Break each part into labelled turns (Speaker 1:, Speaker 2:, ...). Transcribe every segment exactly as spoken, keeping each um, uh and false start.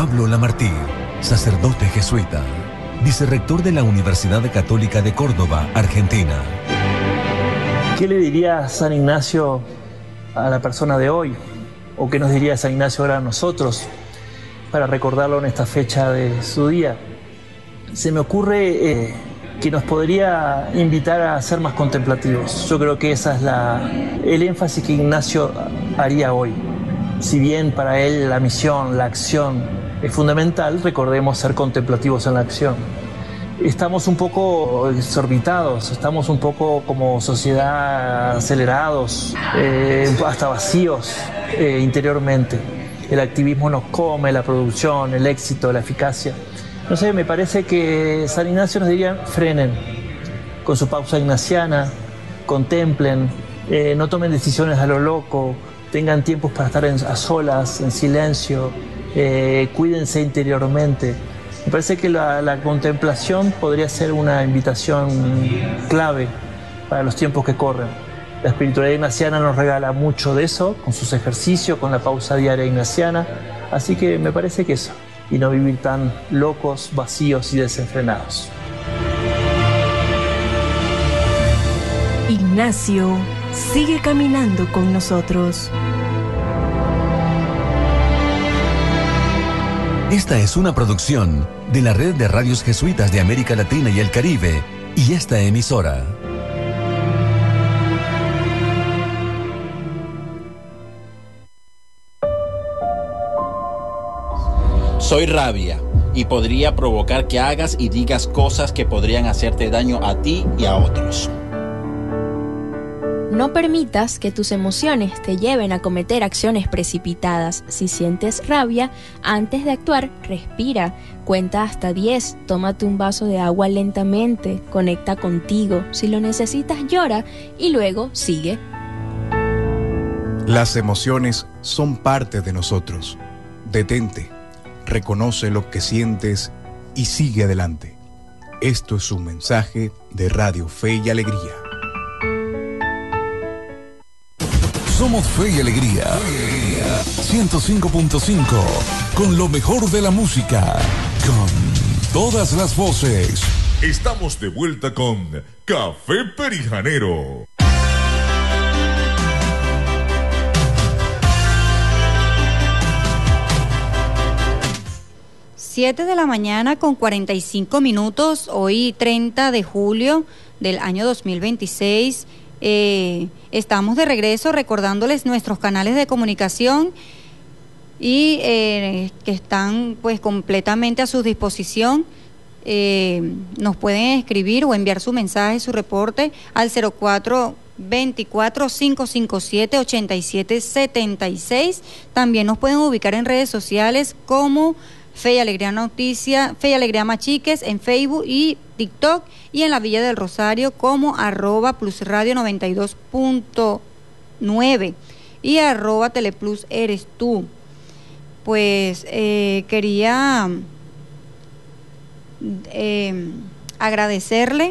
Speaker 1: Pablo Lamartí, sacerdote jesuita, vicerrector de la Universidad Católica de Córdoba, Argentina.
Speaker 2: ¿Qué le diría San Ignacio a la persona de hoy? ¿O qué nos diría San Ignacio ahora a nosotros para recordarlo en esta fecha de su día? Se me ocurre eh, que nos podría invitar a ser más contemplativos. Yo creo que esa es la, el énfasis que Ignacio haría hoy. Si bien para él la misión, la acción es fundamental, recordemos ser contemplativos en la acción. Estamos un poco exorbitados, estamos un poco como sociedad acelerados, eh, hasta vacíos eh, interiormente. El activismo nos come, la producción, el éxito, la eficacia. No sé, me parece que San Ignacio nos diría, frenen con su pausa ignaciana, contemplen, eh, no tomen decisiones a lo loco, tengan tiempos para estar en, a solas, en silencio, eh, cuídense interiormente. Me parece que la, la contemplación podría ser una invitación clave para los tiempos que corren. La espiritualidad ignaciana nos regala mucho de eso, con sus ejercicios, con la pausa diaria ignaciana, así que me parece que eso, y no vivir tan locos, vacíos y desenfrenados.
Speaker 3: Ignacio sigue caminando con nosotros.
Speaker 1: Esta es una producción de la Red de Radios Jesuitas de América Latina y el Caribe y esta emisora.
Speaker 4: Soy rabia y podría provocar que hagas y digas cosas que podrían hacerte daño a ti y a otros.
Speaker 5: No permitas que tus emociones te lleven a cometer acciones precipitadas. Si sientes rabia, antes de actuar, respira, cuenta hasta diez, tómate un vaso de agua lentamente, conecta contigo. Si lo necesitas, llora y luego sigue.
Speaker 6: Las emociones son parte de nosotros. Detente, reconoce lo que sientes y sigue adelante. Esto es un mensaje de Radio Fe y Alegría.
Speaker 1: Somos Fe y Alegría, ciento cinco punto cinco, con lo mejor de la música, con todas las voces.
Speaker 7: Estamos de vuelta con Café Perijanero.
Speaker 8: siete de la mañana con cuarenta y cinco minutos, hoy treinta de julio del año dos mil veintiséis. Eh, estamos de regreso recordándoles nuestros canales de comunicación y eh, que están pues completamente a su disposición. Eh, nos pueden escribir o enviar su mensaje, su reporte al cero cuatro veinticuatro, cinco cinco siete, ochenta y siete setenta y seis. También nos pueden ubicar en redes sociales como Fe y Alegría Noticia, Fe y Alegría Machiques en Facebook y TikTok, y en la Villa del Rosario como arroba Plus Radio noventa y dos punto nueve y arroba Teleplus Eres Tú. Pues eh, quería eh, agradecerle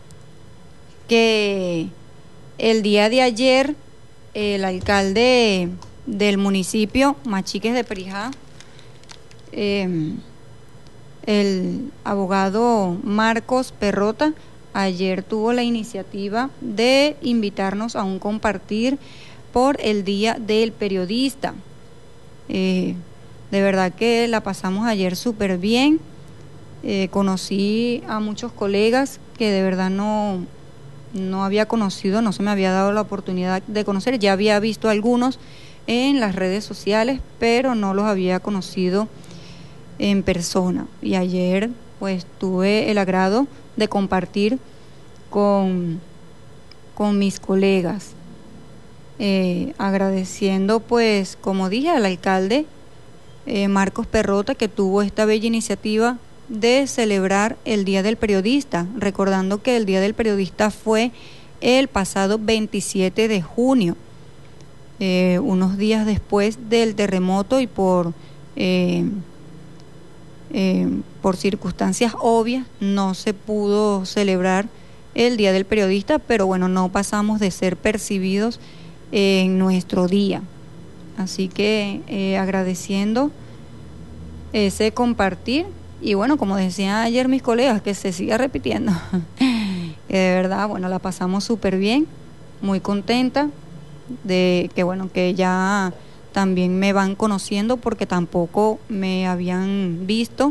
Speaker 8: que el día de ayer el alcalde del municipio Machiques de Perijá, Eh, el abogado Marcos Perrota, ayer tuvo la iniciativa de invitarnos a un compartir por el Día del Periodista. Eh, de verdad que la pasamos ayer súper bien. Eh, conocí a muchos colegas que de verdad no, no había conocido, no se me había dado la oportunidad de conocer. Ya había visto algunos en las redes sociales, pero no los había conocido en persona, y ayer pues tuve el agrado de compartir con, con mis colegas, eh, agradeciendo pues como dije al alcalde eh, Marcos Perrota, que tuvo esta bella iniciativa de celebrar el Día del Periodista, recordando que el Día del Periodista fue el pasado veintisiete de junio, eh, unos días después del terremoto, y por eh, Eh, por circunstancias obvias no se pudo celebrar el Día del Periodista, pero bueno, no pasamos de ser percibidos en nuestro día. Así que eh, agradeciendo ese compartir. Y bueno, como decían ayer mis colegas, que se siga repitiendo. Que de verdad, bueno, la pasamos súper bien, muy contenta de que, bueno, que ya también me van conociendo porque tampoco me habían visto,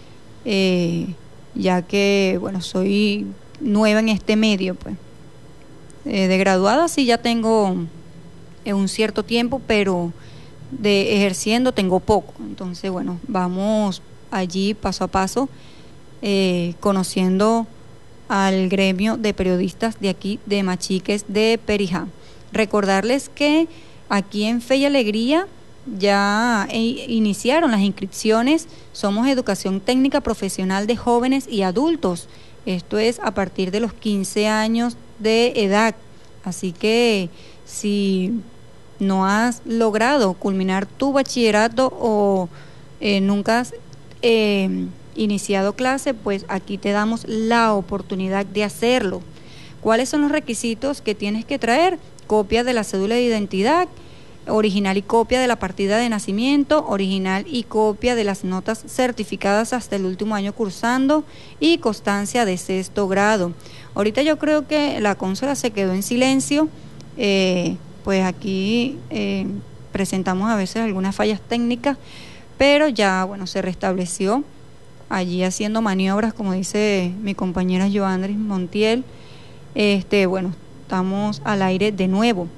Speaker 8: eh, ya que, bueno, soy nueva en este medio, pues. Eh, de graduada sí ya tengo eh, un cierto tiempo, pero de ejerciendo tengo poco. Entonces, bueno, vamos allí paso a paso, eh, conociendo al gremio de periodistas de aquí de Machiques de Perijá. Recordarles que aquí en Fe y Alegría ya eh, iniciaron las inscripciones. Somos Educación Técnica Profesional de Jóvenes y Adultos. Esto es a partir de los quince años de edad. Así que si no has logrado culminar tu bachillerato o eh, nunca has eh, iniciado clase, pues aquí te damos la oportunidad de hacerlo. ¿Cuáles son los requisitos que tienes que traer? Copia de la cédula de identidad, original y copia de la partida de nacimiento, original y copia de las notas certificadas hasta el último año cursando y constancia de sexto grado. Ahorita yo creo que la consola se quedó en silencio, eh, pues aquí eh, presentamos a veces algunas fallas técnicas, pero ya, bueno, se restableció allí haciendo maniobras, como dice mi compañera Joandris Montiel. Este, bueno, estamos al aire de nuevo.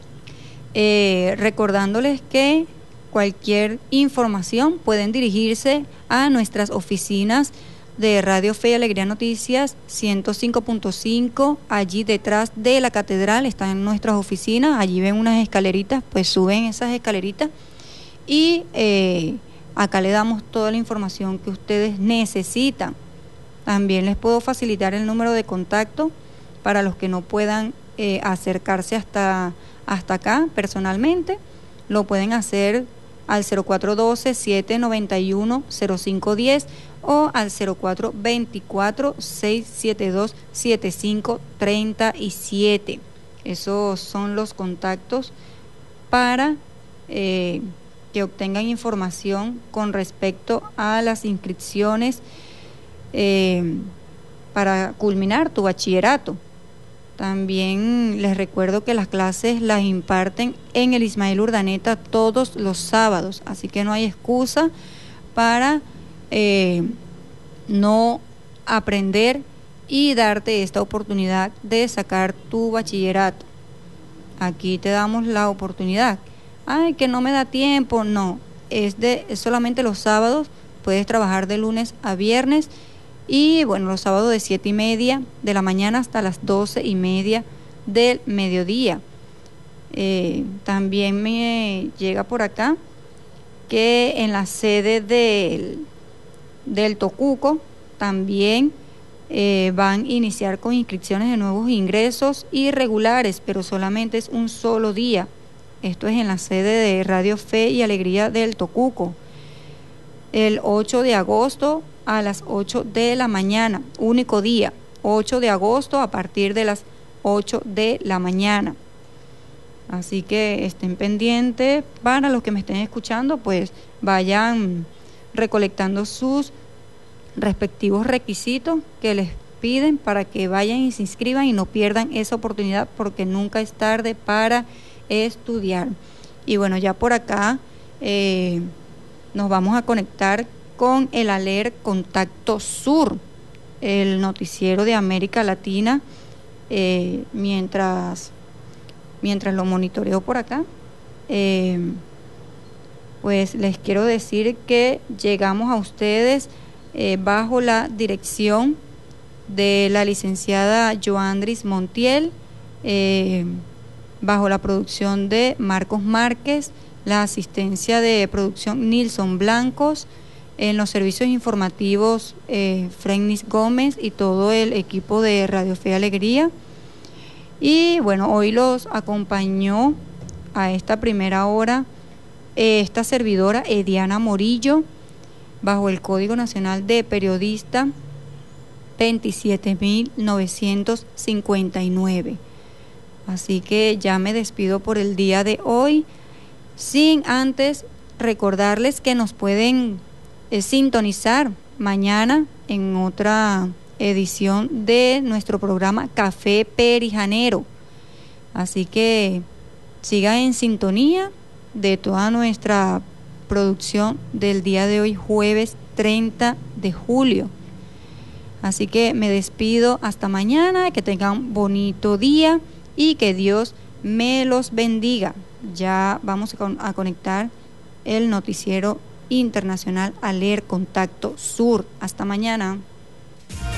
Speaker 8: Eh, recordándoles que cualquier información pueden dirigirse a nuestras oficinas de Radio Fe y Alegría Noticias ciento cinco punto cinco, allí detrás de la catedral están nuestras oficinas. Allí ven unas escaleritas, pues suben esas escaleritas y eh, acá le damos toda la información que ustedes necesitan. También les puedo facilitar el número de contacto para los que no puedan eh, acercarse hasta, hasta acá personalmente. Lo pueden hacer al cero cuatro uno dos, siete nueve uno, cero cinco uno cero o al cero cuatro veinticuatro, seiscientos setenta y dos, setenta y cinco treinta y siete. Esos son los contactos para eh, que obtengan información con respecto a las inscripciones eh, para culminar tu bachillerato. También les recuerdo que las clases las imparten en el Ismael Urdaneta todos los sábados, así que no hay excusa para eh, no aprender y darte esta oportunidad de sacar tu bachillerato. Aquí te damos la oportunidad. Ay, que no me da tiempo. No, es de es solamente los sábados. Puedes trabajar de lunes a viernes. Y bueno, los sábados de siete y media de la mañana hasta las doce y media del mediodía. Eh, también me llega por acá que en la sede del, del Tocuco también eh, van a iniciar con inscripciones de nuevos ingresos irregulares, pero solamente es un solo día. Esto es en la sede de Radio Fe y Alegría del Tocuco. El ocho de agosto a las ocho de la mañana, único día, ocho de agosto a partir de las ocho de la mañana. Así que estén pendientes. Para los que me estén escuchando, pues vayan recolectando sus respectivos requisitos que les piden para que vayan y se inscriban y no pierdan esa oportunidad, porque nunca es tarde para estudiar. Y bueno, ya por acá eh, nos vamos a conectar con el Aler Contacto Sur, el noticiero de América Latina, eh, mientras, mientras lo monitoreo por acá. Eh, pues les quiero decir que llegamos a ustedes eh, bajo la dirección de la licenciada Joandris Montiel, eh, bajo la producción de Marcos Márquez, la asistencia de producción Nilson Blancos, en los servicios informativos eh, Frennis Gómez y todo el equipo de Radio Fe y Alegría. Y bueno, hoy los acompañó a esta primera hora eh, esta servidora Ediana Morillo, bajo el Código Nacional de Periodista veintisiete mil novecientos cincuenta y nueve. Así que ya me despido por el día de hoy, sin antes recordarles que nos pueden eh, sintonizar mañana en otra edición de nuestro programa Café Perijanero. Así que sigan en sintonía de toda nuestra producción del día de hoy, jueves treinta de julio. Así que me despido hasta mañana, que tengan bonito día y que Dios me los bendiga. Ya vamos a, con, a conectar el noticiero internacional Aler Contacto Sur. Hasta mañana.